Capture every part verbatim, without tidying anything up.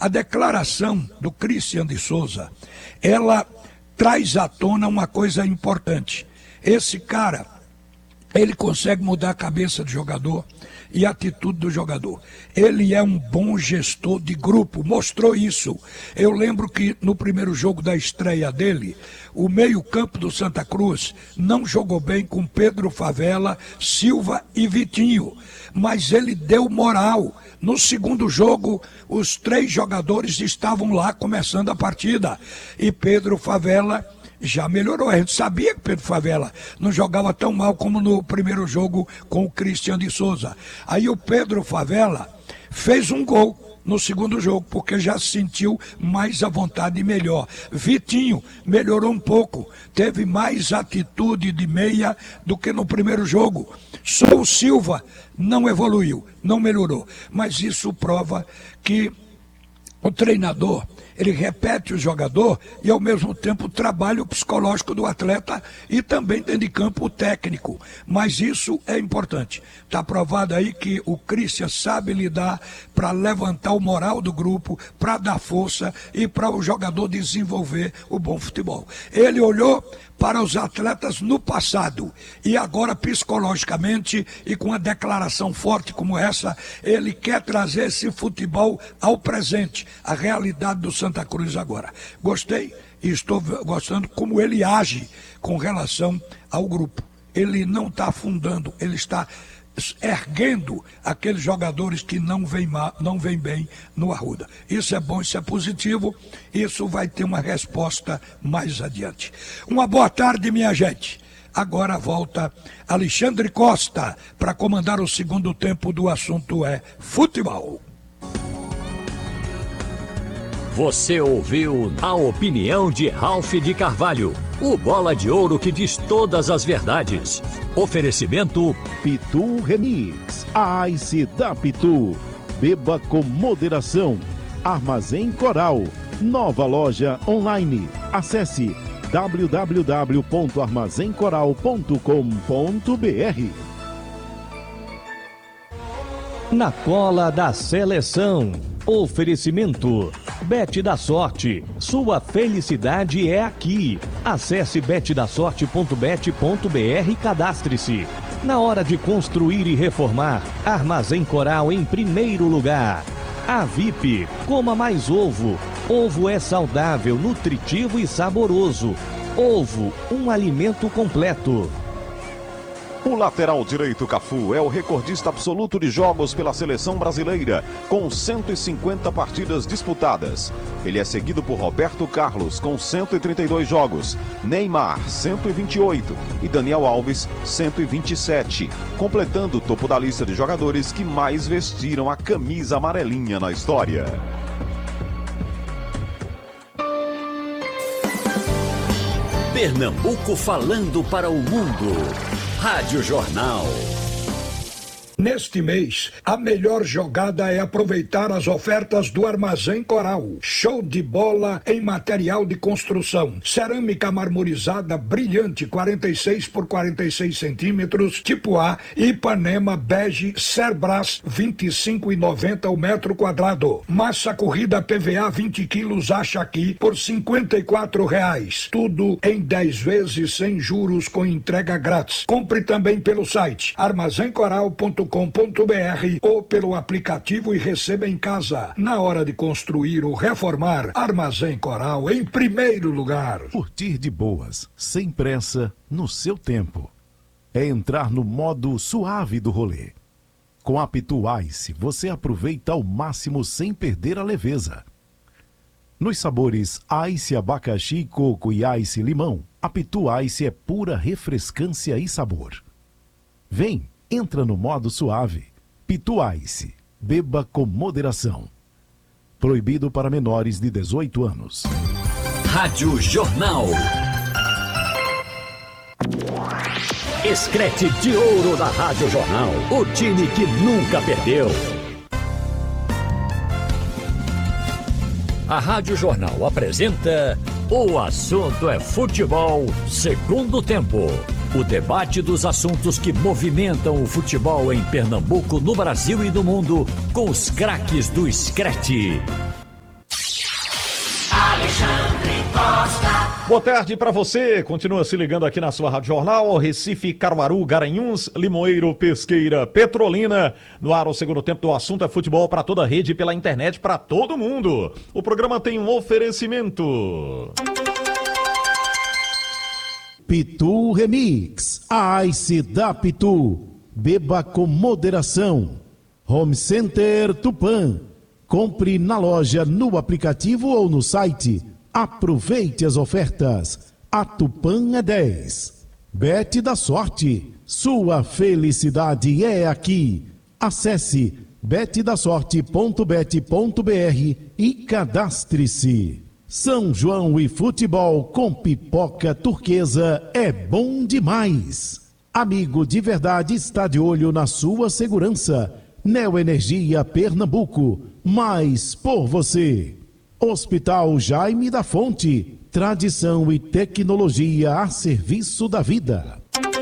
A declaração do Christian de Souza, ela traz à tona uma coisa importante. Esse cara, ele consegue mudar a cabeça do jogador e a atitude do jogador. Ele é um bom gestor de grupo, mostrou isso. Eu lembro que no primeiro jogo da estreia dele, o meio-campo do Santa Cruz não jogou bem com Pedro Favela, Silva e Vitinho, mas ele deu moral. No segundo jogo, os três jogadores estavam lá começando a partida e Pedro Favela já melhorou. A gente sabia que Pedro Favela não jogava tão mal como no primeiro jogo com o Christian de Souza. Aí o Pedro Favela fez um gol no segundo jogo, porque já se sentiu mais à vontade e melhor. Vitinho melhorou um pouco, teve mais atitude de meia do que no primeiro jogo. Só o Silva não evoluiu, não melhorou. Mas isso prova que o treinador, ele repete o jogador e ao mesmo tempo trabalha o psicológico do atleta e também dentro de campo o técnico. Mas isso é importante. Está provado aí que o Christian sabe lidar para levantar o moral do grupo, para dar força e para o jogador desenvolver o bom futebol. Ele olhou para os atletas no passado e agora psicologicamente e com uma declaração forte como essa, ele quer trazer esse futebol ao presente, a realidade do Santa Cruz agora. Gostei e estou gostando como ele age com relação ao grupo. Ele não está afundando, ele está erguendo aqueles jogadores que não vêm não vêm bem no Arruda. Isso é bom, isso é positivo, isso vai ter uma resposta mais adiante. Uma boa tarde, minha gente. Agora volta Alexandre Costa para comandar o segundo tempo do assunto é futebol. Você ouviu a opinião de Ralph de Carvalho, o bola de ouro que diz todas as verdades. Oferecimento Pitu Remix, a Ice da Pitu. Beba com moderação. Armazém Coral, nova loja online. Acesse w w w ponto armazém coral ponto com ponto b r. Na cola da seleção. Oferecimento Bet da Sorte, sua felicidade é aqui. Acesse bet da sorte ponto bet ponto b r e cadastre-se. Na hora de construir e reformar, Armazém Coral em primeiro lugar. A V I P, coma mais ovo. Ovo é saudável, nutritivo e saboroso. Ovo, um alimento completo. O lateral direito Cafu é o recordista absoluto de jogos pela seleção brasileira, com cento e cinquenta partidas disputadas. Ele é seguido por Roberto Carlos, com cento e trinta e dois jogos, Neymar, cento e vinte e oito e Daniel Alves, cento e vinte e sete, completando o topo da lista de jogadores que mais vestiram a camisa amarelinha na história. Pernambuco falando para o mundo. Rádio Jornal. Neste mês, a melhor jogada é aproveitar as ofertas do Armazém Coral. Show de bola em material de construção. Cerâmica marmorizada brilhante, quarenta e seis por quarenta e seis centímetros, tipo A, Ipanema bege Cerbras, vinte e cinco reais e noventa centavos o metro quadrado. Massa corrida P V A vinte quilos, acha aqui por cinquenta e quatro reais. Tudo em dez vezes sem juros com entrega grátis. Compre também pelo site armazém coral ponto com ponto b r ou pelo aplicativo e receba em casa. Na hora de construir ou reformar, Armazém Coral em primeiro lugar. Curtir de boas, sem pressa, no seu tempo. É entrar no modo suave do rolê. Com a Pitu Ice, você aproveita ao máximo sem perder a leveza. Nos sabores Ice abacaxi, coco e Ice limão, a Pitu Ice é pura refrescância e sabor. Vem! Entra no modo suave. Pitu Ice. Beba com moderação. Proibido para menores de dezoito anos. Rádio Jornal. Escrete de ouro da Rádio Jornal. O time que nunca perdeu. A Rádio Jornal apresenta O Assunto é Futebol, segundo tempo. O debate dos assuntos que movimentam o futebol em Pernambuco, no Brasil e no mundo, com os craques do Screte. Alexandre Costa. Boa tarde para você, continua se ligando aqui na sua Rádio Jornal, Recife, Caruaru, Garanhuns, Limoeiro, Pesqueira, Petrolina. No ar o segundo tempo do Assunto é Futebol para toda a rede, pela internet, para todo mundo. O programa tem um oferecimento. Pitu Remix, a Ice da Pitu. Beba com moderação. Home Center Tupã. Compre na loja, no aplicativo ou no site. Aproveite as ofertas. A Tupã é dez. Bet da Sorte. Sua felicidade é aqui. Acesse bet da sorte ponto bet ponto br e cadastre-se. São João e futebol com pipoca turquesa é bom demais. Amigo de verdade está de olho na sua segurança. Neoenergia Pernambuco, mais por você. Hospital Jaime da Fonte, tradição e tecnologia a serviço da vida.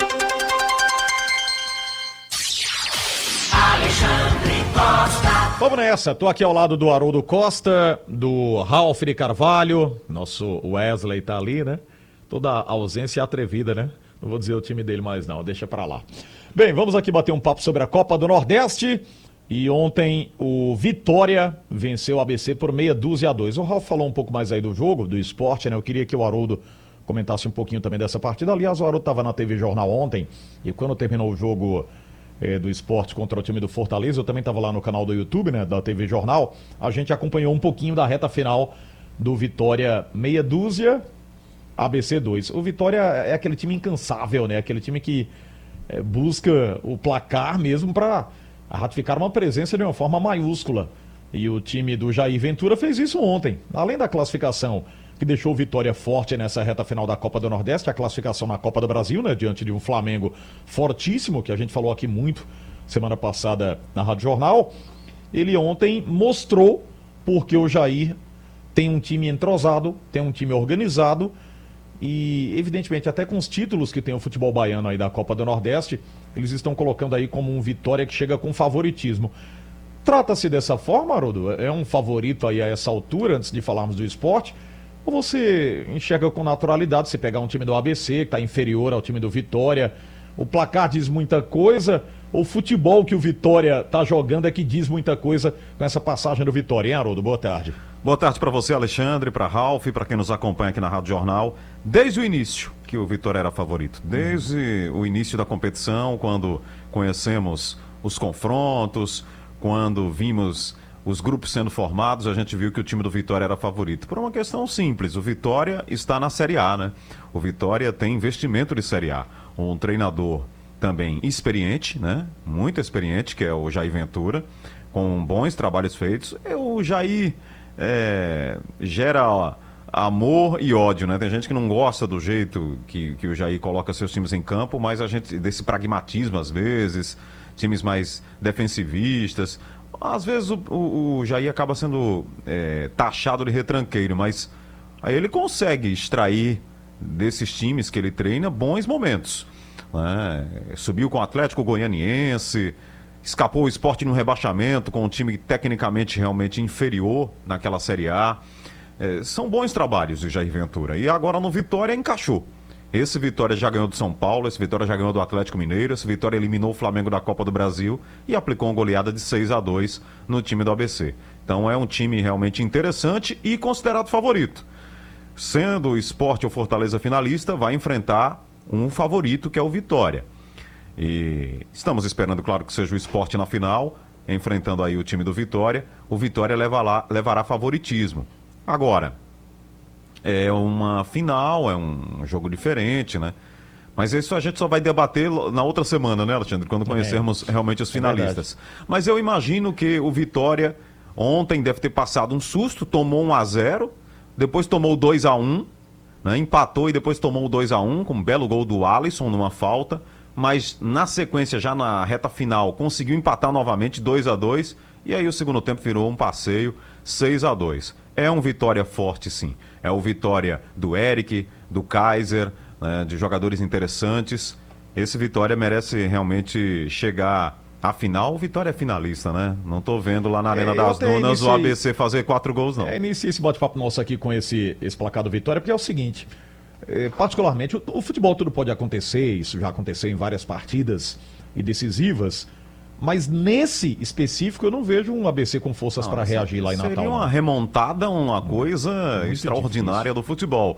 Alexandre Costa. Vamos nessa, tô aqui ao lado do Haroldo Costa, do Ralf de Carvalho, nosso Wesley tá ali, né? Toda a ausência atrevida, né? Não vou dizer o time dele mais não, deixa pra lá. Bem, vamos aqui bater um papo sobre a Copa do Nordeste. E ontem o Vitória venceu o A B C por meia dúzia a dois. O Ralf falou um pouco mais aí do jogo, do esporte, né? Eu queria que o Haroldo comentasse um pouquinho também dessa partida. Aliás, o Haroldo estava na T V Jornal ontem e quando terminou o jogo eh, do esporte contra o time do Fortaleza, eu também estava lá no canal do YouTube, né? Da T V Jornal. A gente acompanhou um pouquinho da reta final do Vitória meia dúzia, A B C dois. O Vitória é aquele time incansável, né? Aquele time que eh, busca o placar mesmo para ratificar uma presença de uma forma maiúscula. E o time do Jair Ventura fez isso ontem. Além da classificação que deixou o Vitória forte nessa reta final da Copa do Nordeste, a classificação na Copa do Brasil, né, diante de um Flamengo fortíssimo, que a gente falou aqui muito semana passada na Rádio Jornal. Ele ontem mostrou porque o Jair tem um time entrosado, tem um time organizado e, evidentemente, até com os títulos que tem o futebol baiano aí da Copa do Nordeste, eles estão colocando aí como um Vitória que chega com favoritismo. Trata-se dessa forma, Haroldo? É um favorito aí a essa altura, antes de falarmos do esporte? Ou você enxerga com naturalidade, se pegar um time do A B C, que está inferior ao time do Vitória, o placar diz muita coisa, ou o futebol que o Vitória está jogando é que diz muita coisa com essa passagem do Vitória, hein, Haroldo? Boa tarde. Boa tarde para você, Alexandre, para Ralf, para quem nos acompanha aqui na Rádio Jornal. Desde o início que o Vitória era favorito, desde uhum. o início da competição, quando conhecemos os confrontos, quando vimos os grupos sendo formados, a gente viu que o time do Vitória era favorito. Por uma questão simples, o Vitória está na Série A, né? O Vitória tem investimento de Série A. Um treinador também experiente, né? Muito experiente, que é o Jair Ventura, com bons trabalhos feitos. O Jair é, gera ó, amor e ódio, né? Tem gente que não gosta do jeito que, que o Jair coloca seus times em campo, mas a gente, desse pragmatismo às vezes, times mais defensivistas. Às vezes o, o, o Jair acaba sendo é, taxado de retranqueiro, mas aí ele consegue extrair desses times que ele treina bons momentos, né? Subiu com o Atlético Goianiense, escapou o Sport no rebaixamento com um time tecnicamente realmente inferior naquela Série A. É, são bons trabalhos do Jair Ventura. E agora no Vitória encaixou. Esse Vitória já ganhou do São Paulo, esse Vitória já ganhou do Atlético Mineiro, esse Vitória eliminou o Flamengo da Copa do Brasil e aplicou uma goleada de seis a dois no time do A B C. Então é um time realmente interessante e considerado favorito. Sendo o Sport ou Fortaleza finalista, vai enfrentar um favorito que é o Vitória. E estamos esperando, claro, que seja o Sport na final, enfrentando aí o time do Vitória. O Vitória leva lá, levará favoritismo. Agora, é uma final, é um jogo diferente, né? Mas isso a gente só vai debater na outra semana, né, Alexandre? Quando conhecermos é, realmente os finalistas. É Mas eu imagino que o Vitória ontem deve ter passado um susto, tomou um a zero, depois tomou dois a um, né? Empatou e depois tomou o dois a um, com um belo gol do Alisson numa falta. Mas na sequência, já na reta final, conseguiu empatar novamente dois a dois. E aí o segundo tempo virou um passeio, seis a dois. É um Vitória forte, sim. É o Vitória do Eric, do Kaiser, né, de jogadores interessantes. Esse Vitória merece realmente chegar Afinal, o Vitória é finalista, né? Não tô vendo lá na Arena É, eu das até Dunas iniciei- o A B C fazer quatro gols, não. É, inicia esse bate-papo nosso aqui com esse, esse placar do Vitória, porque é o seguinte, é, particularmente, o, o futebol tudo pode acontecer, isso já aconteceu em várias partidas e decisivas, mas nesse específico eu não vejo um A B C com forças para reagir lá em Natal. Seria uma não. remontada, uma coisa Muito extraordinária do futebol.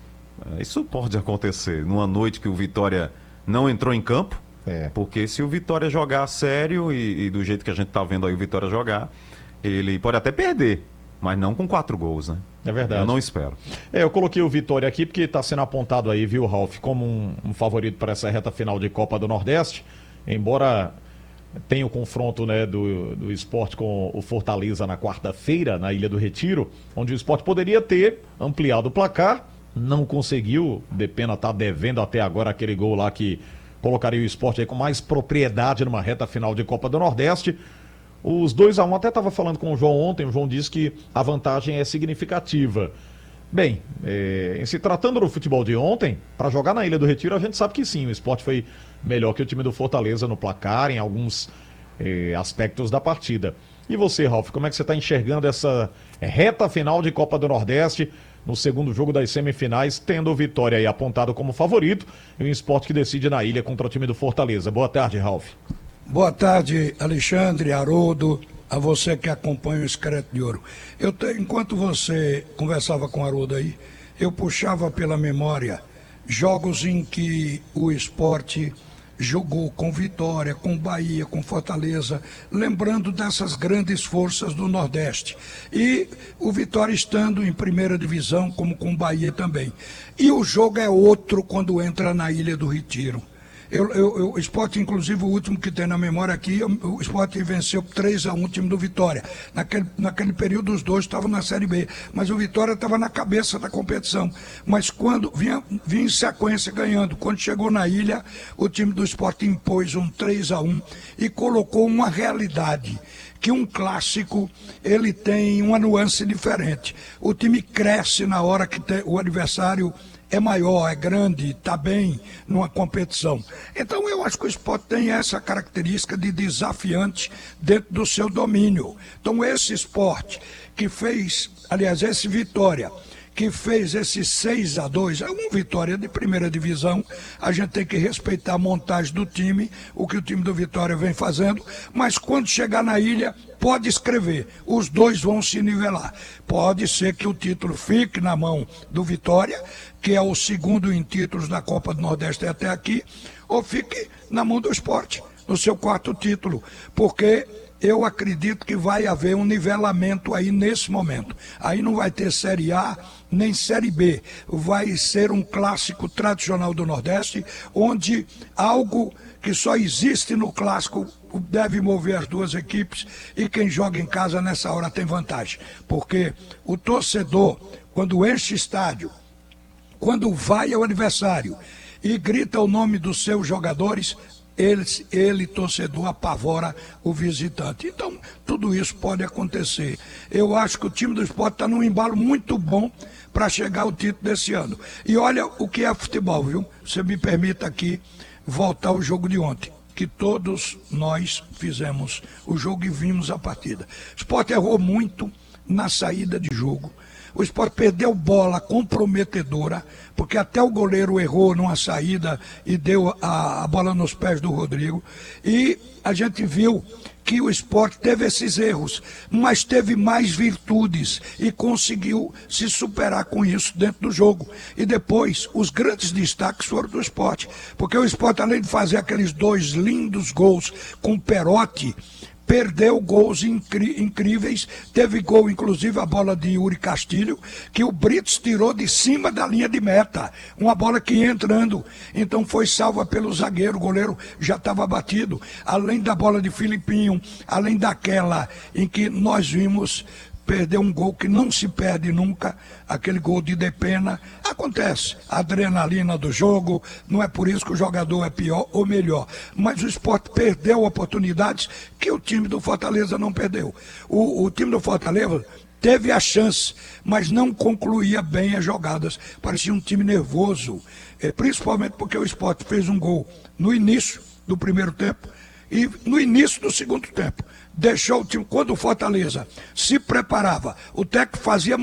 É, Isso pode acontecer numa noite que o Vitória não entrou em campo, É. porque se o Vitória jogar sério e, e do jeito que a gente tá vendo aí o Vitória jogar, ele pode até perder, mas não com quatro gols, né? É verdade. Eu não espero. É, eu coloquei o Vitória aqui porque está sendo apontado aí, viu, Ralf, como um, um favorito para essa reta final de Copa do Nordeste, embora tenha o confronto, né, do, do Sport com o Fortaleza na quarta-feira, na Ilha do Retiro, onde o Sport poderia ter ampliado o placar, não conseguiu, Depena está devendo até agora aquele gol lá que colocaria o Sport aí com mais propriedade numa reta final de Copa do Nordeste. Os dois a um, até estava falando com o João ontem, o João disse que a vantagem é significativa. Bem, é, em se tratando do futebol de ontem, para jogar na Ilha do Retiro, a gente sabe que sim, o Sport foi melhor que o time do Fortaleza no placar, em alguns é, aspectos da partida. E você, Ralf, como é que você está enxergando essa reta final de Copa do Nordeste, no segundo jogo das semifinais, tendo o Vitória aí apontado como favorito, e o Sport que decide na Ilha contra o time do Fortaleza? Boa tarde, Ralf. Boa tarde, Alexandre, Haroldo, a você que acompanha o Secreto de Ouro. Eu te- enquanto você conversava com o Haroldo aí, eu puxava pela memória jogos em que o esporte jogou com Vitória, com Bahia, com Fortaleza, lembrando dessas grandes forças do Nordeste. E o Vitória estando em primeira divisão, como com Bahia também. E o jogo é outro quando entra na Ilha do Retiro. Eu, eu, eu, o Sport, inclusive, o último que tem na memória aqui, o Sport venceu três a um o time do Vitória. Naquele, naquele período, os dois estavam na Série B, mas o Vitória estava na cabeça da competição. Mas quando vinha, vinha em sequência ganhando, quando chegou na ilha, o time do Sport impôs um três a um e colocou uma realidade que um clássico ele tem uma nuance diferente. O time cresce na hora que tem, o adversário é maior, é grande, está bem numa competição. Então eu acho que o Sport tem essa característica de desafiante dentro do seu domínio. Então esse Sport que fez, aliás, esse Vitória, que fez esse seis a dois, é uma vitória de primeira divisão, a gente tem que respeitar a montagem do time, o que o time do Vitória vem fazendo, mas quando chegar na ilha, pode escrever, os dois vão se nivelar. Pode ser que o título fique na mão do Vitória, que é o segundo em títulos na Copa do Nordeste até aqui, ou fique na mão do Sport, no seu quarto título, porque eu acredito que vai haver um nivelamento aí nesse momento. Aí não vai ter Série A nem Série B. Vai ser um clássico tradicional do Nordeste, onde algo que só existe no clássico deve mover as duas equipes e quem joga em casa nessa hora tem vantagem. Porque o torcedor, quando enche estádio, quando vai ao adversário e grita o nome dos seus jogadores, Ele, ele, torcedor, apavora o visitante. Então, tudo isso pode acontecer. Eu acho que o time do Sport está num embalo muito bom para chegar ao título desse ano. E olha o que é futebol, viu? Você me permita aqui voltar ao jogo de ontem, que todos nós fizemos o jogo e vimos a partida. O Sport errou muito na saída de jogo. O Sport perdeu bola comprometedora, porque até o goleiro errou numa saída e deu a, a bola nos pés do Rodrigo. E a gente viu que o Sport teve esses erros, mas teve mais virtudes e conseguiu se superar com isso dentro do jogo. E depois, os grandes destaques foram do Sport, porque o Sport, além de fazer aqueles dois lindos gols com Perotti, perdeu gols incri- incríveis, teve gol inclusive a bola de Yuri Castilho, que o Brites tirou de cima da linha de meta, uma bola que ia entrando, então foi salva pelo zagueiro, o goleiro já estava batido, além da bola de Filipinho, além daquela em que nós vimos perder um gol que não se perde nunca, aquele gol de Depena. Acontece, a adrenalina do jogo, não é por isso que o jogador é pior ou melhor, mas o Sport perdeu oportunidades que o time do Fortaleza não perdeu. O, o time do Fortaleza teve a chance, mas não concluía bem as jogadas, parecia um time nervoso, é, principalmente porque o Sport fez um gol no início do primeiro tempo, e no início do segundo tempo, deixou o time, quando o Fortaleza se preparava, o técnico fazia